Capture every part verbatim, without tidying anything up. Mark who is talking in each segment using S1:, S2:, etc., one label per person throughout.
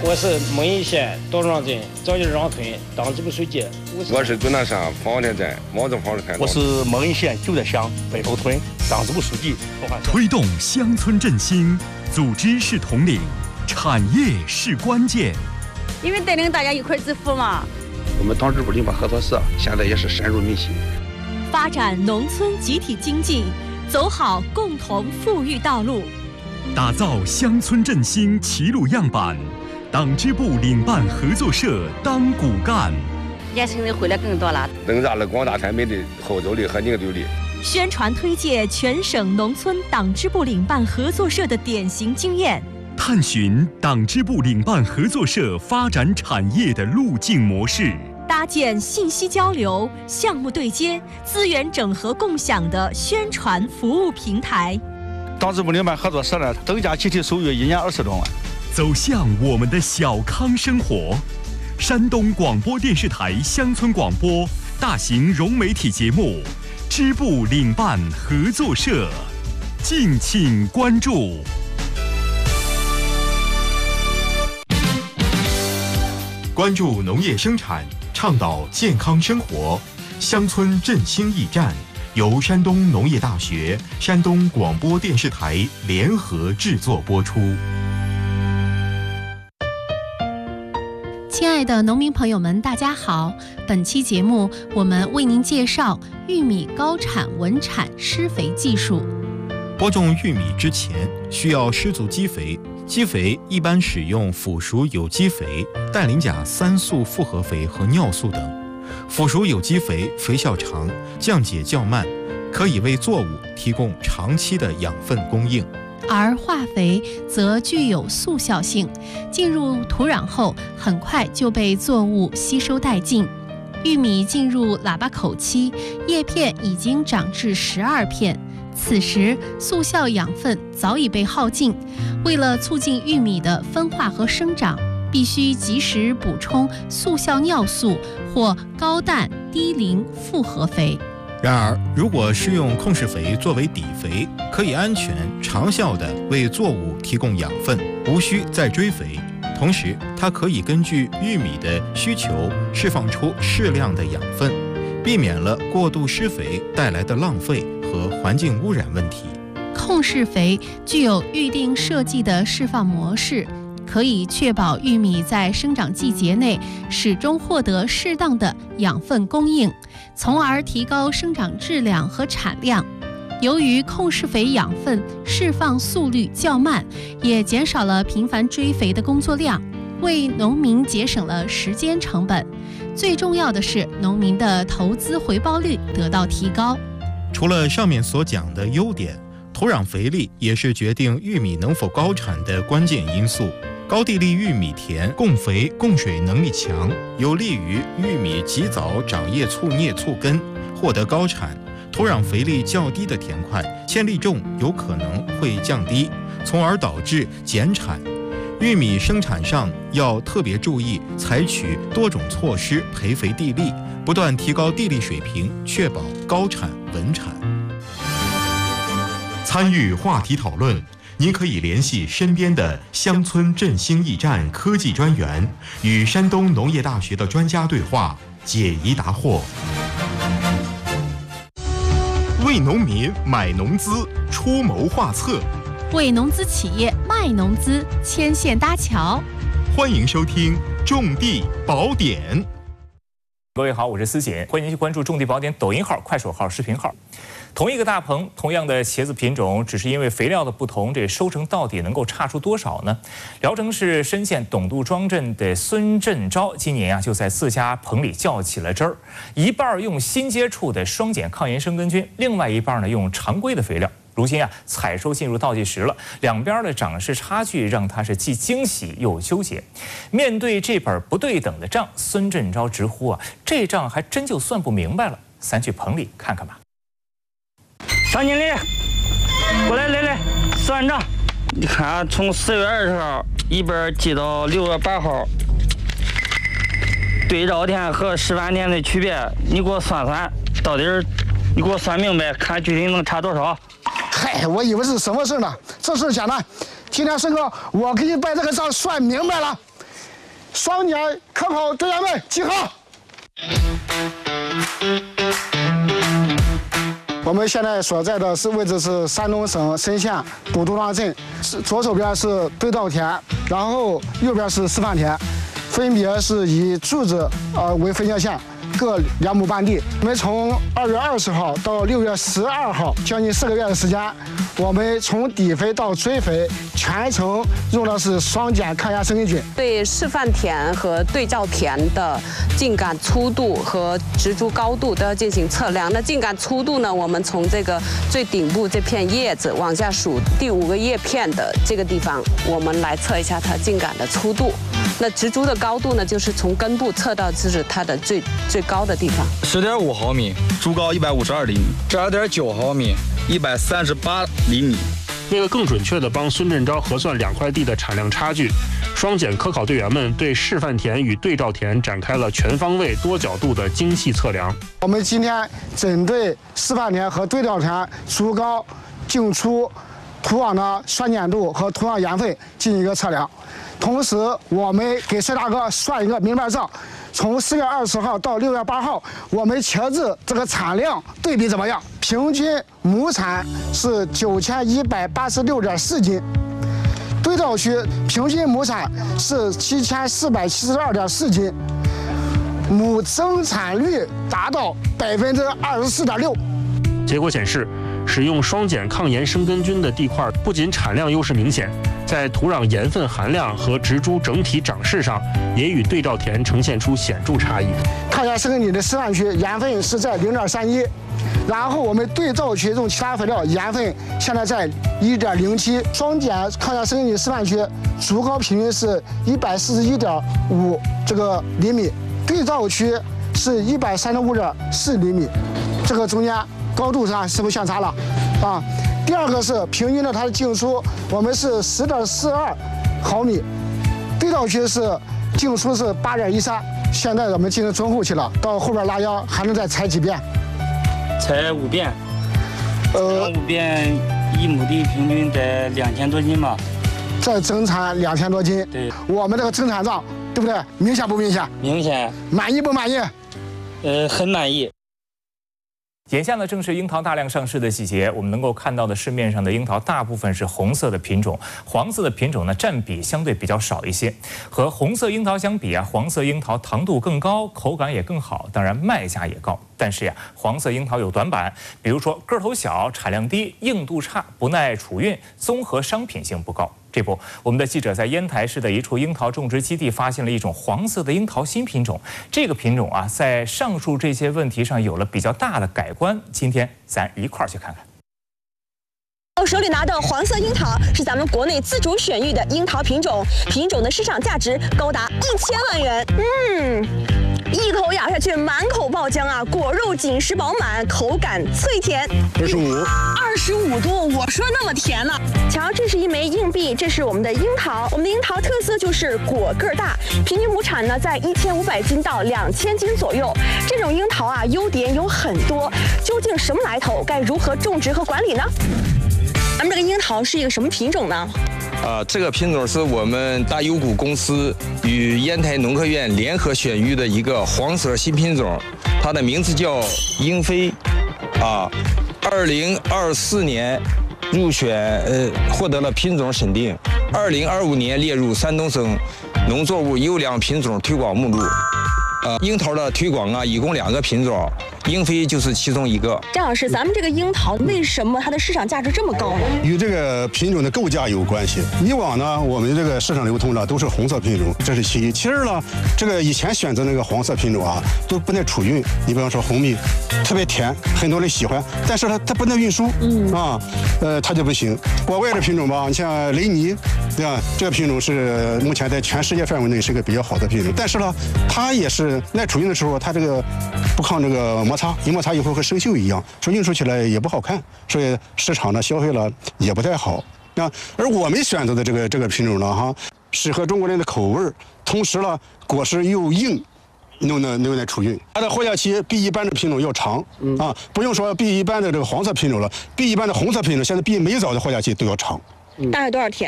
S1: 我是蒙阴县道庄镇赵家庄村党支部书记。
S2: 我是终南山房田镇毛泽房子台。
S3: 我是蒙阴县九寨乡北头村党支部书记。
S4: 推动乡村振兴，组织是统领，产业是关键。
S5: 因为带领大家一块致富嘛。
S6: 我们党支部领办合作社现在也是深入民心，
S7: 发展农村集体经济，走好共同富裕道路，
S4: 打造乡村振兴齐鲁样板。党支部领办合作社当骨干，
S5: 年轻人回来更多了，
S2: 增加了广大产品的后走力和凝聚力。
S7: 宣传推介全省农村党支部领办合作社的典型经验，
S4: 探寻党支部领办合作社发展产业的路径模式，
S7: 搭建信息交流、项目对接、资源整合共享的宣传服务平台。
S3: 党支部领办合作社呢，增加集体收益一年二十多万。
S4: 走向我们的小康生活。山东广播电视台乡村广播大型融媒体节目支部领办合作社，敬请关注。
S8: 关注农业生产，倡导健康生活，乡村振兴驿站由山东农业大学、山东广播电视台联合制作播出。
S9: 亲爱的农民朋友们，大家好！本期节目我们为您介绍玉米高产稳产施肥技术。
S10: 播种玉米之前需要施足基肥，基肥一般使用腐熟有机肥、氮磷钾三素复合肥和尿素等。腐熟有机肥肥效长，降解较慢，可以为作物提供长期的养分供应。
S9: 而化肥则具有速效性，进入土壤后很快就被作物吸收殆尽。玉米进入喇叭口期，叶片已经长至十二片，此时速效养分早已被耗尽。为了促进玉米的分化和生长，必须及时补充速效尿素或高氮低磷复合肥。
S10: 然而，如果施用控释肥作为底肥，可以安全长效地为作物提供养分，无需再追肥。同时，它可以根据玉米的需求释放出适量的养分，避免了过度施肥带来的浪费和环境污染问题。
S9: 控释肥具有预定设计的释放模式，可以确保玉米在生长季节内始终获得适当的养分供应，从而提高生长质量和产量。由于控释肥养分释放速率较慢，也减少了频繁追肥的工作量，为农民节省了时间成本。最重要的是，农民的投资回报率得到提高。
S10: 除了上面所讲的优点，土壤肥力也是决定玉米能否高产的关键因素。高地力玉米田供肥供水能力强，有利于玉米及早长叶簇蘖促根，获得高产。土壤肥力较低的田块，千粒重有可能会降低，从而导致减产。玉米生产上要特别注意，采取多种措施培肥地力，不断提高地力水平，确保高产稳产。
S8: 参与话题讨论，您可以联系身边的乡村振兴驿站科技专员，与山东农业大学的专家对话，解疑答惑。为农民买农资，出谋划策；
S9: 为农资企业卖农资，牵线搭桥。
S8: 欢迎收听《种地宝典》。
S11: 各位好，我是思锦，欢迎您去关注种地宝典抖音号、快手号、视频号。同一个大棚，同样的茄子品种，只是因为肥料的不同，这收成到底能够差出多少呢？聊城市深县董渡庄镇的孙振昭今年啊，就在自家棚里较起了真儿，一半用新接触的双碱抗炎生根菌，另外一半呢用常规的肥料。如今啊，采收进入倒计时了，两边的长势差距让他是既惊喜又纠结。面对这本不对等的账，孙振昭直呼啊，这账还真就算不明白了。咱去棚里看看吧。
S1: 张经理，过来来来，算账。你看，从四月二十号一本记到六月八号，对照天和示范天的区别，你给我算算，到底儿你给我算明白，看具体能差多少。
S12: 嗨，我以为是什么事呢？这事简单，今天申哥，我给你把这个账算明白了。 双检科考队员们集合！我们现在所在的是位置是山东省参县古都庄镇，是左手边是对稻田，然后右边是示范田，分别是以柱子呃为分界线。各两亩半地，我们从二月二十号到六月十二号，将近四个月的时间，我们从底肥到追肥，全程用的是双碱抗压生根菌。
S13: 对示范田和对照田的茎秆粗度和植株高度都要进行测量。那茎秆粗度呢，我们从这个最顶部这片叶子往下数第五个叶片的这个地方，我们来测一下它茎秆的粗度。那植株的高度呢，就是从根部测到就是它的最最高的地方。
S14: 十点五毫米，株高一百五十二厘米；十二点九毫米，一百三十八厘米。
S15: 为了更准确地帮孙振钊核算两块地的产量差距，双检科考队员们对示范田与对照田展开了全方位、多角度的精细测量。
S12: 我们今天针对示范田和对照田株高、茎粗、土壤的酸碱度和土壤盐分进行一个测量。同时，我们给帅大哥算一个明白账，从四月二十号到六月八号，我们茄子这个产量对比怎么样？平均亩产是九千一百八十六点四斤，对照区平均亩产是七千四百七十二点四斤，亩增产率达到百分之二十四点六。
S15: 结果显示，使用双碱抗盐生根菌的地块不仅产量优势明显，在土壤盐分含量和植株整体长势上，也与对照田呈现出显著差异。
S12: 抗压生根菌的示范区盐分是在零点三一，然后我们对照区用其他肥料盐分现在在一点零七。双碱抗压生根菌示范区株高平均是一百四十一点五这个厘米，对照区是一百三十五点四厘米，这个中间高度上是不是相差了啊？第二个是平均的它的茎粗，我们是十点四二毫米，对照区是茎粗是八点一三。现在我们进行中后期了，到后边拉秧还能再采几遍？
S1: 采五遍。呃，五遍一亩地平均在两千多斤吧。
S12: 再增产两千多斤。
S1: 对，
S12: 我们这个增产账对不对？明显不明显？
S1: 明显。
S12: 满意不满意？
S1: 呃，很满意。
S11: 眼下呢，正是樱桃大量上市的季节，我们能够看到的市面上的樱桃大部分是红色的品种，黄色的品种呢占比相对比较少一些。和红色樱桃相比啊，黄色樱桃糖度更高，口感也更好，当然卖价也高。但是呀，黄色樱桃有短板，比如说个头小、产量低、硬度差、不耐储运，综合商品性不高。这不，我们的记者在烟台市的一处樱桃种植基地发现了一种黄色的樱桃新品种。这个品种啊，在上述这些问题上有了比较大的改观。今天咱一块儿去看看。
S16: 我手里拿的黄色樱桃是咱们国内自主选育的樱桃品种，品种的市场价值高达一千万元。嗯，一口咬下去，满口爆浆啊，果肉紧实饱满，口感脆甜。
S17: 二十五，
S16: 二十五度，我说那么甜呢？瞧，这是一枚硬币，这是我们的樱桃。我们的樱桃特色就是果个大，平均亩产呢在一千五百斤到两千斤左右。这种樱桃啊，优点有很多，究竟什么来头？该如何种植和管理呢？咱们这个樱桃是一个什么品种呢？
S14: 啊，这个品种是我们大优谷公司与烟台农科院联合选育的一个黄色新品种，它的名字叫英飞，啊，二零二四年入选，呃，获得了品种审定，二零二五年列入山东省农作物优良品种推广目录。呃，樱桃的推广啊，一共两个品种，英飞就是其中一个。
S16: 张老师，咱们这个樱桃为什么它的市场价值这么高呢？
S17: 与这个品种的构架有关系。以往呢，我们这个市场流通的都是红色品种，这是其一。其二呢，这个以前选择那个黄色品种啊，都不耐储运。你比方说红蜜，特别甜，很多人喜欢，但是它它不能运输，嗯啊，呃，它就不行。国外的品种吧，你像雷尼，对吧？这个品种是目前在全世界范围内是个比较好的品种，但是呢，它也是。耐储运的时候，它这个不抗这个摩擦，一摩擦以后和生锈一样，说运输起来也不好看，所以市场呢消费了也不太好。那而我们选择的这个这个品种呢，哈，适合中国人的口味，同时呢果实又硬，又能又耐储运。它的活下期比一般的品种要长，啊，不用说比一般的这个黄色品种了，比一般的红色品种现在比美枣的活下期都要长。
S16: 大概多少天？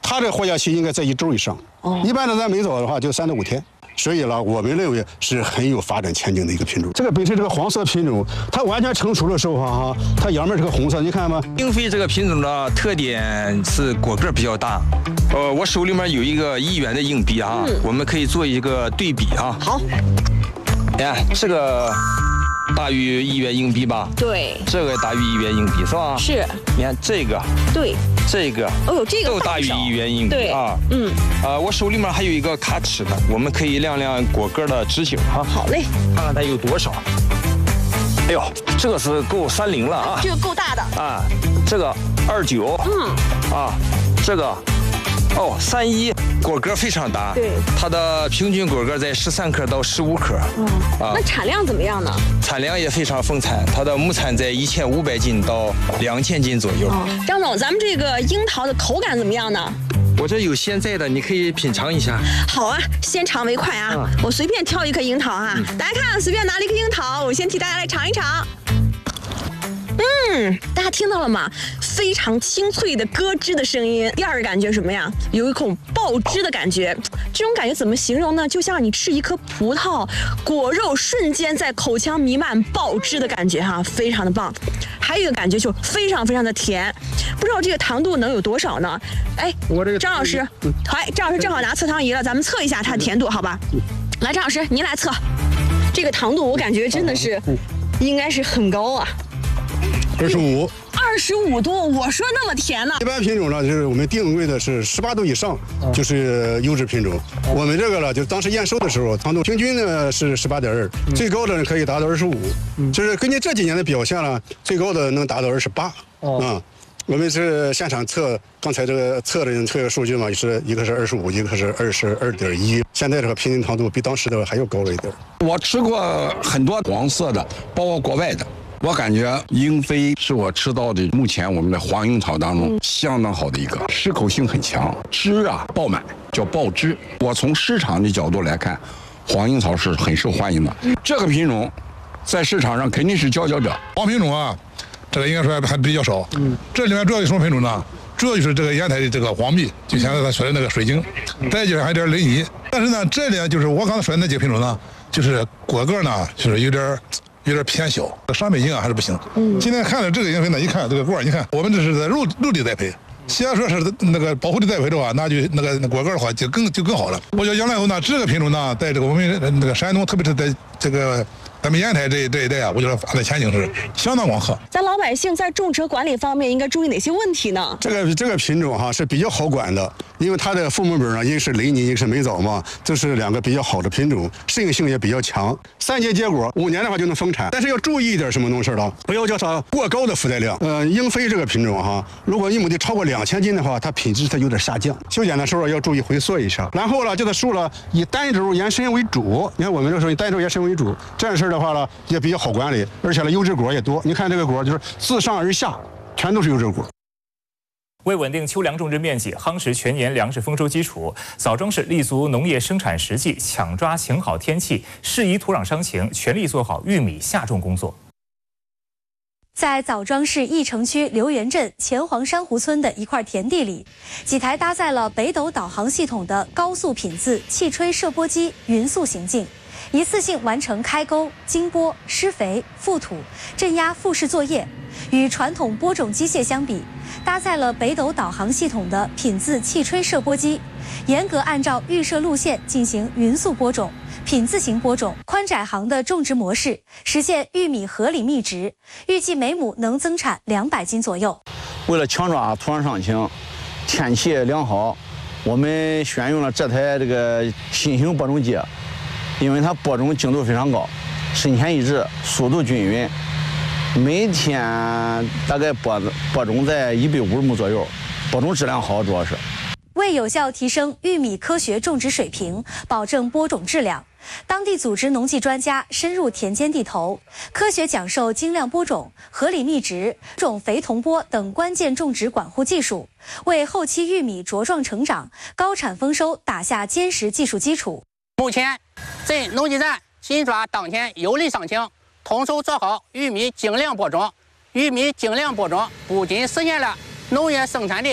S17: 它这活下期应该在一周以上。哦，一般的咱没走的话就三到五天。所以呢，我们认为是很有发展前景的一个品种。这个本身这个黄色品种，它完全成熟的时候哈，它阳面是个红色，你看吗？
S14: 英飞这个品种的特点是果个比较大。呃，我手里面有一个一元的硬币啊，嗯、我们可以做一个对比啊。
S16: 好。
S14: 哎，这个大于一元硬币吧？
S16: 对。
S14: 这个大于一元硬币是吧？
S16: 是。
S14: 你看这个。
S16: 对。
S14: 这个。
S16: 哦呦，这个
S14: 都大于一元硬币啊。
S16: 嗯。
S14: 呃，我手里面还有一个卡尺的，我们可以量量果个的直径哈。
S16: 好嘞。
S14: 看看它有多少。哎呦，这个是够三零了啊。
S16: 这个够大的。
S14: 啊，这个二九。嗯。啊，这个。哦，三一果个非常大，
S16: 对，
S14: 它的平均果个在十三克到十五克，
S16: 嗯，啊，那产量怎么样呢？
S14: 产量也非常丰产，它的亩产在一千五百斤到两千斤左右。
S16: 哦，张总，咱们这个樱桃的口感怎么样呢？
S14: 我这有现在的，你可以品尝一下。
S16: 好啊，先尝为快啊！嗯、我随便挑一颗樱桃啊，嗯、大家看，随便拿了一颗樱桃，我先替大家来尝一尝。嗯，大家听到了吗？非常清脆的咯吱的声音。第二个感觉什么呀？有一种爆汁的感觉。这种感觉怎么形容呢？就像你吃一颗葡萄，果肉瞬间在口腔弥漫爆汁的感觉哈，非常的棒。还有一个感觉就非常非常的甜，不知道这个糖度能有多少呢？哎，我这个张老师，哎，张老师正好拿测糖仪了，咱们测一下它的甜度，好吧？来，张老师您来测，这个糖度我感觉真的是应该是很高啊。
S17: 二十五，
S16: 二十五度，我说那么甜呢？
S17: 一般品种呢，就是我们定位的是十八度以上，就是优质品种。我们这个呢，就是当时验收的时候，糖度平均呢是十八点二，最高的可以达到二十五。就是根据这几年的表现呢，最高的能达到二十八。啊，我们是现场测，刚才这个测的测的数据嘛，是一个是二十五，一个是二十二点一。现在这个平均糖度比当时的还要高了一点。
S6: 我吃过很多黄色的，包括国外的。我感觉英飞是我吃到的目前我们的黄樱桃当中相当好的一个，适口性很强，汁啊爆满，叫爆汁。我从市场的角度来看，黄樱桃是很受欢迎的。这个品种在市场上肯定是佼佼者。
S18: 黄品种啊，这个应该说还比较少。嗯，这里面主要有什么品种呢？主要就是这个烟台的这个黄蜜，就现在他说的那个水晶，再就是还有点雷尼。但是呢，这里就是我刚才说的那几个品种呢，就是果个呢，就是有点。有点偏小，上北京啊还是不行。嗯，今天看了这个英飞呢，一看这个果儿，你看我们这是在陆陆地栽培，既然说是那个保护地栽培的话，那就那个那果个的话就更就更好了。我觉得养来后呢，这个品种呢，在这个我们那个山东，特别是在这个咱们烟台这这一带啊，我觉得发展前景是相当广阔。
S16: 咱老百姓在种植管理方面应该注意哪些问题呢？
S17: 这个这个品种哈是比较好管的，因为它的父母本呢，一个是雷尼，一个是美枣嘛，这是两个比较好的品种，适应性也比较强。三节结果，五年的话就能丰产。但是要注意一点什么东西了，不要叫它过高的覆盖量。呃，英飞这个品种哈，如果一亩地超过两千斤的话，它品质它有点下降。修剪的时候要注意回缩一下。然后呢，这个树呢以单轴延伸为主，你看我们这时候以单轴延伸为主，这样式的话呢也比较好管理，而且呢优质果也多。你看这个果就是自上而下全都是优质果。
S11: 为稳定秋粮种植面积，夯实全年粮食丰收基础，枣庄市立足农业生产实际，抢抓晴好天气、适宜土壤伤情，全力做好玉米下种工作。
S19: 在枣庄市义城区刘源镇前黄珊瑚村的一块田地里，几台搭载了北斗导航系统的高速品字气吹射播机匀速行进，一次性完成开沟、经播、施肥、覆土、镇压复式作业。与传统播种机械相比，搭载了北斗导航系统的品字气吹射播机，严格按照预设路线进行匀速播种、品字型播种、宽窄行的种植模式，实现玉米合理密植，预计每亩能增产两百斤左右。
S20: 为了强抓土壤伤情，天气良好，我们选用了这台这个新型播种机，因为它播种精度非常高，深浅一致，速度均匀。每天大概播播种在一百五十亩左右，播种质量好，主要是
S19: 为有效提升玉米科学种植水平，保证播种质量，当地组织农技专家深入田间地头，科学讲授精量播种、合理密植、种肥同播等关键种植管护技术，为后期玉米茁壮成长、高产丰收打下坚实技术基础。
S21: 目前，镇农技站紧抓当前有利伤情，统筹做好玉米精量播种。玉米精量播种不仅实现了农业生产的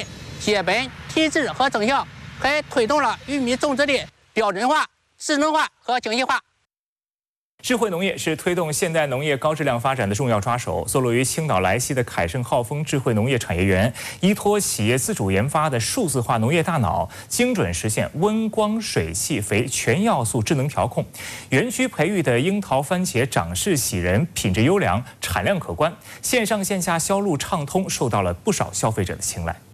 S21: 减本、提质和增效，还推动了玉米种植的标准化、智能化和精细化。
S11: 智慧农业是推动现代农业高质量发展的重要抓手。坐落于青岛莱西的凯盛浩丰智慧农业产业园，依托企业自主研发的数字化农业大脑，精准实现温光水气肥全要素智能调控。园区培育的樱桃番茄长势喜人，品质优良，产量可观，线上线下销路畅通，受到了不少消费者的青睐。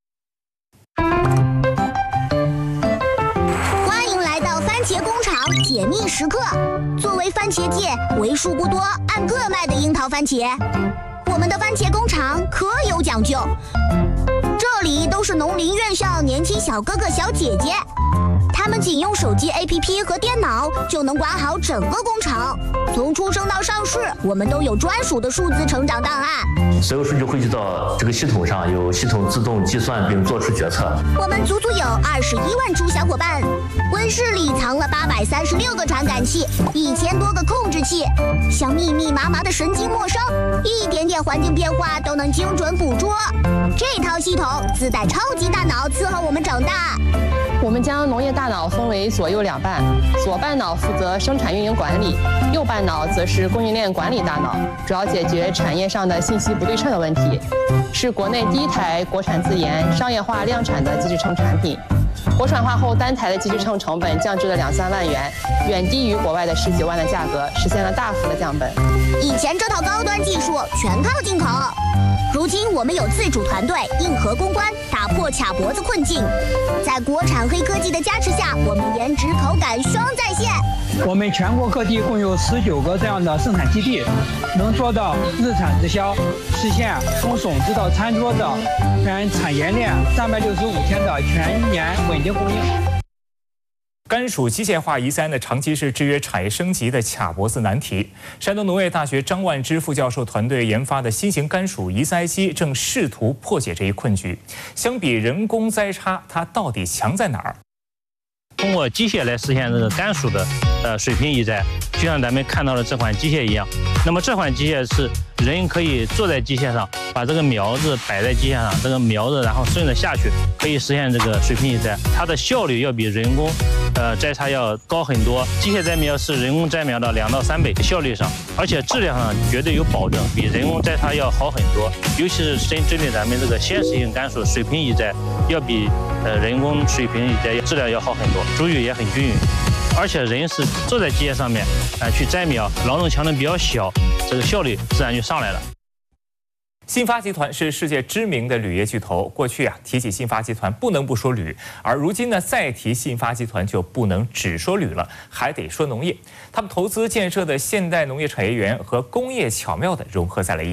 S5: 欢迎来到番茄工厂解密时刻。作为番茄界为数不多按个卖的樱桃番茄，我们的番茄工厂可有讲究。这里都是农林院校年轻小哥哥小姐姐，他们仅用手机 A P P 和电脑就能管好整个工厂，从出生到上市，我们都有专属的数字成长档案。
S22: 所有数据汇集到这个系统上，由系统自动计算并做出决策。
S5: 我们足足有二十一万株小伙伴，温室里藏了八百三十六个传感器，一千多个控制器，像密密麻麻的神经末梢，一点点环境变化都能精准捕捉。这套系统自带超级大脑伺候我们长大。
S23: 我们将农业大脑分为左右两半，左半脑负责生产运营管理，右半脑则是供应链管理大脑，主要解决产业上的信息不对称的问题，是国内第一台国产自研、商业化量产的机制秤产品。国产化后，单台的机制秤成本降至了两三万元，远低于国外的十几万的价格，实现了大幅的降本。
S5: 以前这套高端技术全靠进口，如今我们有自主团队硬核攻关，打破卡脖子困境。在国产黑科技的加持下，我们颜值口感双在线。
S24: 我们全国各地共有十九个这样的生产基地，能做到日产直销，实现从种子到餐桌的全产业链三百六十五天的全年稳定供应。
S11: 甘薯机械化移栽呢，长期是制约产业升级的卡脖子难题。山东农业大学张万之副教授团队研发的新型甘薯移栽机正试图破解这一困局。相比人工栽插，它到底强在哪儿？
S25: 通过机械来实现这个甘薯的呃水平移栽，就像咱们看到的这款机械一样。那么这款机械是人可以坐在机械上，把这个苗子摆在机械上，这个苗子然后顺着下去，可以实现这个水平移栽。它的效率要比人工呃摘插要高很多。机械栽苗是人工摘苗的两到三倍效率上，而且质量上绝对有保证，比人工摘插要好很多。尤其是针针对咱们这个鲜食性甘薯，水平移栽要比呃人工水平移栽质量要好很多，株育也很均匀。而且人是坐在机械上面，呃，去摘苗，劳动强度比较小，这个效率自然就上来了。
S11: 信发集团是世界知名的铝业巨头，过去啊提起信发集团不能不说铝，而如今呢再提信发集团就不能只说铝了，还得说农业。他们投资建设的现代农业产业园和工业巧妙地融合在了一起。